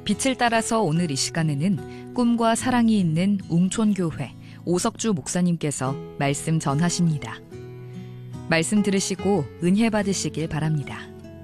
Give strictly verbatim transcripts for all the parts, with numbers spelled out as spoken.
빛을 따라서 오늘 이 시간에는 꿈과 사랑이 있는 웅촌교회 오석주 목사님께서 말씀 전하십니다. 말씀 들으시고 은혜 받으시길 바랍니다.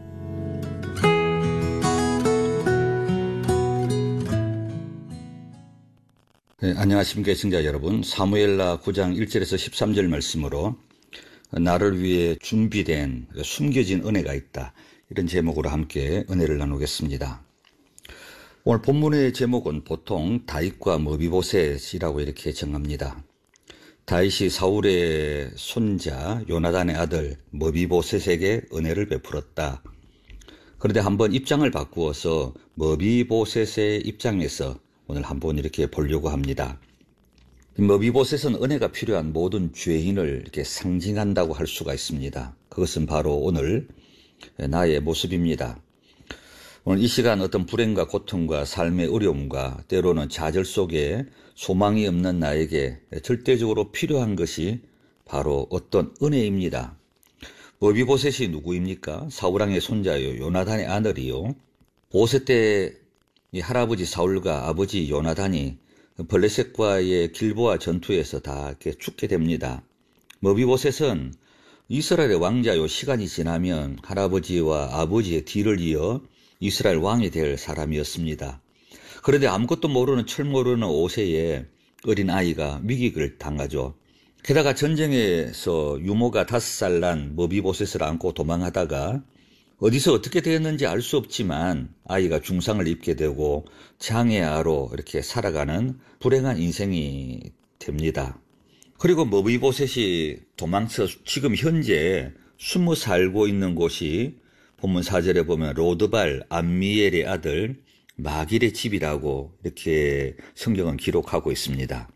네, 안녕하십니까 시청자 여러분. 사무엘하 구 장 일 절에서 십삼 절 말씀으로 나를 위해 준비된 숨겨진 은혜가 있다, 이런 제목으로 함께 은혜를 나누겠습니다. 오늘 본문의 제목은 보통 다윗과 머비보셋이라고 이렇게 정합니다. 다윗이 사울의 손자 요나단의 아들 머비보셋에게 은혜를 베풀었다. 그런데 한번 입장을 바꾸어서 머비보셋의 입장에서 오늘 한번 이렇게 보려고 합니다. 머비보셋은 은혜가 필요한 모든 죄인을 이렇게 상징한다고 할 수가 있습니다. 그것은 바로 오늘 나의 모습입니다. 오늘 이 시간 어떤 불행과 고통과 삶의 어려움과 때로는 좌절 속에 소망이 없는 나에게 절대적으로 필요한 것이 바로 어떤 은혜입니다. 머비보셋이 누구입니까? 사울왕의 손자요, 요나단의 아들이요. 보셋 때 이 할아버지 사울과 아버지 요나단이 블레셋과의 길보아 전투에서 다 이렇게 죽게 됩니다. 머비보셋은 이스라엘의 왕자요, 시간이 지나면 할아버지와 아버지의 뒤를 이어 이스라엘 왕이 될 사람이었습니다. 그런데 아무것도 모르는 철 모르는 오 세의 어린 아이가 위기를 당하죠. 게다가 전쟁에서 유모가 다섯 살 난 머비보셋을 안고 도망하다가 어디서 어떻게 되었는지 알 수 없지만 아이가 중상을 입게 되고 장애아로 이렇게 살아가는 불행한 인생이 됩니다. 그리고 머비보셋이 도망쳐 지금 현재 숨어 살고 있는 곳이 본문 사 절에 보면 로드발 암미엘의 아들 마길의 집이라고 이렇게 성경은 기록하고 있습니다.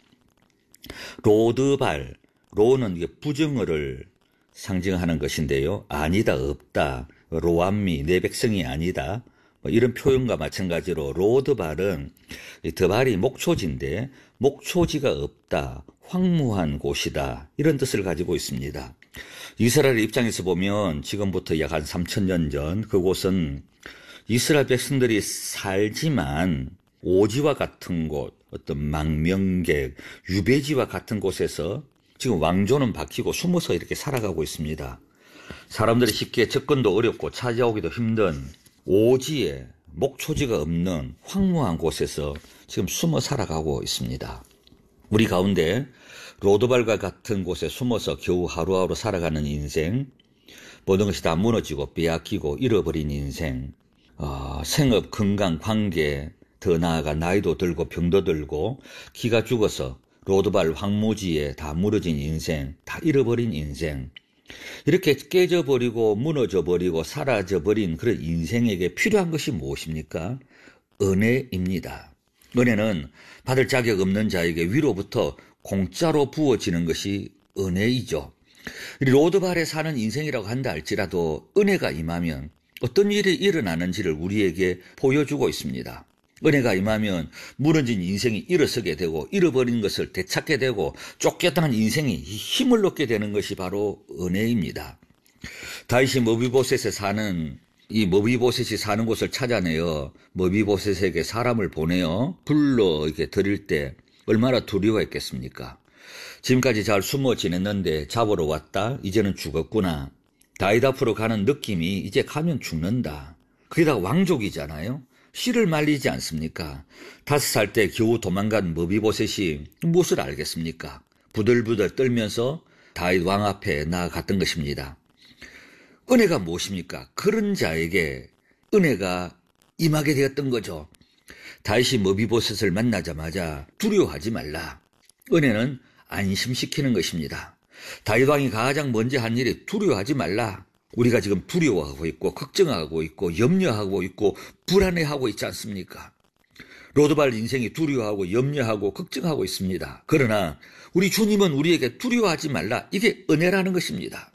로드발, 로는 이게 부정어를 상징하는 것인데요. 아니다, 없다, 로암미, 내 백성이 아니다, 뭐 이런 표현과 마찬가지로 로드발은 드발이 목초지인데 목초지가 없다, 황무한 곳이다, 이런 뜻을 가지고 있습니다. 이스라엘 입장에서 보면 지금부터 약 한 삼천 년 전 그곳은 이스라엘 백성들이 살지만 오지와 같은 곳, 어떤 망명객, 유배지와 같은 곳에서 지금 왕조는 바뀌고 숨어서 이렇게 살아가고 있습니다. 사람들이 쉽게 접근도 어렵고 찾아오기도 힘든 오지에 목초지가 없는 황무한 곳에서 지금 숨어 살아가고 있습니다. 우리 가운데 로드발과 같은 곳에 숨어서 겨우 하루하루 살아가는 인생, 모든 것이 다 무너지고 빼앗기고 잃어버린 인생, 어, 생업, 건강, 관계, 더 나아가 나이도 들고 병도 들고 기가 죽어서 로드발 황무지에 다 무너진 인생, 다 잃어버린 인생, 이렇게 깨져버리고 무너져버리고 사라져버린 그런 인생에게 필요한 것이 무엇입니까? 은혜입니다. 은혜는 받을 자격 없는 자에게 위로부터 공짜로 부어지는 것이 은혜이죠. 로드발에 사는 인생이라고 한다 할지라도 은혜가 임하면 어떤 일이 일어나는지를 우리에게 보여주고 있습니다. 은혜가 임하면 무너진 인생이 일어서게 되고 잃어버린 것을 되찾게 되고 쫓겨난 인생이 힘을 얻게 되는 것이 바로 은혜입니다. 다윗이 머비보셋에 사는 이 머비보셋이 사는 곳을 찾아내어 머비보셋에게 사람을 보내어 불러 이렇게 드릴 때 얼마나 두려워했겠습니까? 지금까지 잘 숨어 지냈는데 잡으러 왔다, 이제는 죽었구나. 다윗 앞으로 가는 느낌이 이제 가면 죽는다. 거기다가 왕족이잖아요. 씨를 말리지 않습니까? 다섯 살 때 겨우 도망간 머비보셋이 무엇을 알겠습니까? 부들부들 떨면서 다윗 왕 앞에 나아갔던 것입니다. 은혜가 무엇입니까? 그런 자에게 은혜가 임하게 되었던 거죠. 다윗이 머비보셋을 만나자마자 두려워하지 말라. 은혜는 안심시키는 것입니다. 다윗 왕이 가장 먼저 한 일이 두려워하지 말라. 우리가 지금 두려워하고 있고 걱정하고 있고 염려하고 있고 불안해하고 있지 않습니까? 로드발 인생이 두려워하고 염려하고 걱정하고 있습니다. 그러나 우리 주님은 우리에게 두려워하지 말라, 이게 은혜라는 것입니다.